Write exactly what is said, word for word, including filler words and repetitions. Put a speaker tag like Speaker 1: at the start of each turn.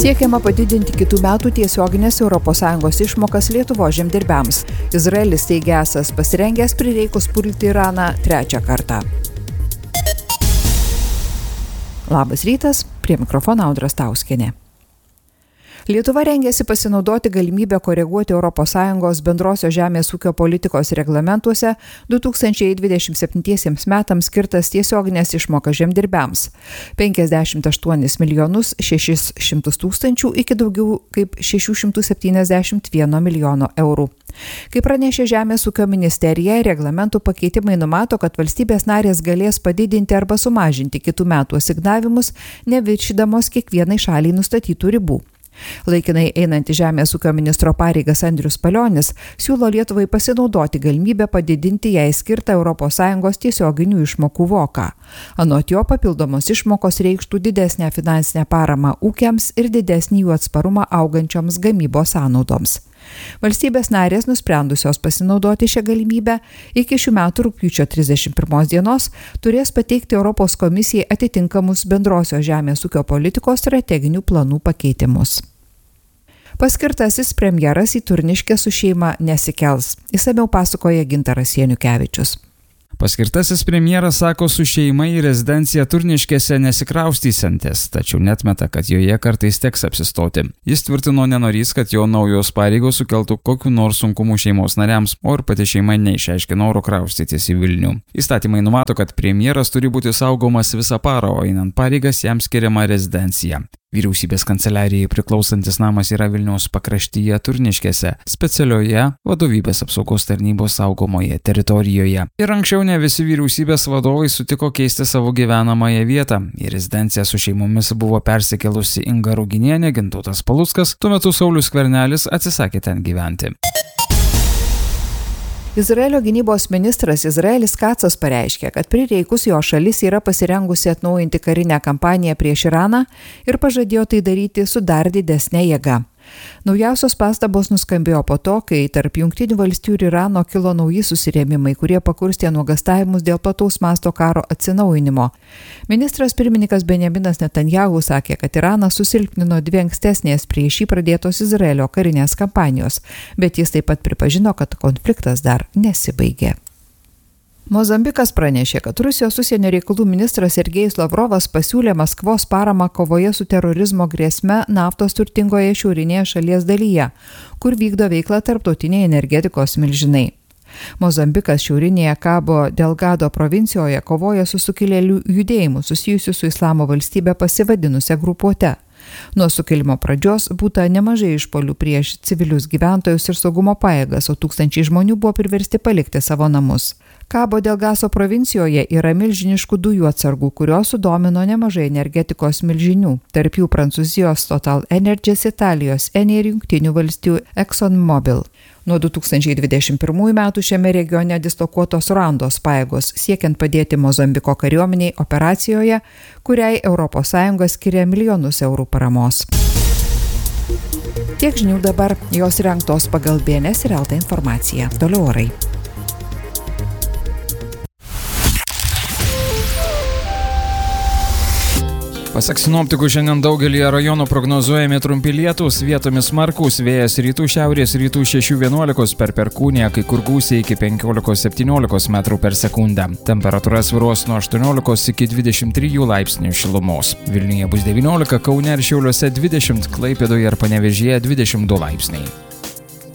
Speaker 1: Siekiama padidinti kitų metų tiesioginės Europos Sąjungos išmokas Lietuvos žemdirbiams. Izraelis teigia esąs pasirengęs prireikus pulti Iraną trečią kartą. Labas rytas, prie mikrofono Audra Stauskienė. Lietuva rengiasi pasinaudoti galimybę koreguoti Europos Sąjungos bendrosios žemės ūkio politikos reglamentuose du tūkstančiai dvidešimt septintiesiems metams skirtas tiesioginės išmokas žemdirbiams – penkiasdešimt aštuonis milijonus šešis šimtus tūkstančių iki daugiau kaip šešių šimtų septyniasdešimt vieno milijono eurų. Kaip pranešė Žemės ūkio ministerija, reglamentų pakeitimai numato, kad valstybės narės galės padidinti arba sumažinti kitų metų asignavimus, neviršydamos kiekvienai šaliai nustatytų ribų. Laikinai einanti Žemės ūkio ministro pareigas Andrius Palionis siūlo Lietuvai pasinaudoti galimybę padidinti jai skirtą Europos Sąjungos tiesioginių išmokų voką. Anot jo, papildomos išmokos reikštų didesnę finansinę paramą ūkiams ir didesnį jų atsparumą augančioms gamybos sąnaudoms. Valstybės narės, nusprendusios pasinaudoti šią galimybę, iki šių metų rugpjūčio trisdešimt pirmos dienos turės pateikti Europos komisijai atitinkamus bendrosios žemės ūkio politikos strateginių planų pakeitimus. Paskirtasis premjeras į Turniškę su šeima nesikels. Išsamiau pasakoja Gintaras Janukevičius.
Speaker 2: Paskirtasis premjeras sako su šeima į rezidenciją Turniškėse nesikraustysiantis, tačiau netmeta, kad joje kartais teks apsistoti. Jis tvirtino nenorys, kad jo naujos pareigos sukeltų kokių nors sunkumų šeimos nariams, o ir pati šeima neišreiškė noro kraustytis į Vilnių. Įstatymai numato, kad premjeras turi būti saugomas visą parą, o einant pareigas jam skiriama rezidencija. Vyriausybės kanceliarijai priklausantis namas yra Vilniaus pakraštyje Turniškėse, specialioje vadovybės apsaugos tarnybos saugomoje teritorijoje. Ir anksčiau ne visi vyriausybės vadovai sutiko keisti savo gyvenamąją vietą. Į rezidenciją su šeimomis buvo persikėlusi Inga Ruginienė, Gintautas Paluckas, tuo metu Saulius Skvernelis atsisakė ten gyventi.
Speaker 1: Izraelio gynybos ministras Izraelis Kacas pareiškė, kad prireikus jo šalis yra pasirengusi atnaujinti karinę kampaniją prieš Iraną ir pažadėjo tai daryti su dar didesnė jėga. Naujausios pastabos nuskambėjo po to, kai tarp Jungtinių valstijų ir Irano kilo nauji susirėmimai, kurie pakurstė nuogąstavimus dėl plataus masto karo atsinaujinimo. Ministras pirmininkas Benjaminas Netanjahu sakė, kad Iranas susilpnino dvi ankstesnės prieš jį pradėtos Izraelio karinės kampanijos, bet jis taip pat pripažino, kad konfliktas dar nesibaigė. Mozambikas pranešė, kad Rusijos užsienio reikalų ministras Sergejus Lavrovas pasiūlė Maskvos paramą kovoje su terorizmo grėsme naftos turtingoje šiaurinėje šalies dalyje, kur vykdo veiklą tarptautiniai energetikos milžinai. Mozambikas šiaurinėje Cabo Delgado provincijoje kovoja su sukilėlių judėjimu susijusiu su Islamo valstybe pasivadinusia grupuote. Nuo sukilimo pradžios būta nemažai išpuolių prieš civilius gyventojus ir saugumo pajėgas, o tūkstančiai žmonių buvo priversti palikti savo namus. Cabo Delgado provincijoje yra milžiniškų dujų atsargų, kurios sudomino nemažai energetikos milžinių, tarp jų Prancūzijos Total Energies, Italijos Eni ir Jungtinių valstijų ExxonMobil. Nuo du tūkstančiai dvidešimt pirmųjų metų šiame regione dislokuotos Ruandos pajėgos, siekiant padėti Mozambiko kariuomeniai operacijoje, kuriai Europos Sąjunga skiria milijonus eurų paramos. Tiek žinių dabar, jos rengtos pagal B N S ir Elta informacija. Toliau orai.
Speaker 2: Pasak sinoptikų, šiandien daugelyje rajonų prognozuojami trumpi lietūs, vietomis smarkūs, vėjas rytų šiaurės rytų šešių vienuolikos per perkūniją, kai kur gūsiai iki penkiolikos septyniolikos metrų per sekundę. Temperatūra svyruos nuo aštuoniolikos iki dvidešimt trijų laipsnių šilumos. Vilniuje bus devyniolika, Kaune ir Šiauliuose dvidešimt, Klaipėdoje ir Panevėžyje dvidešimt du laipsniai.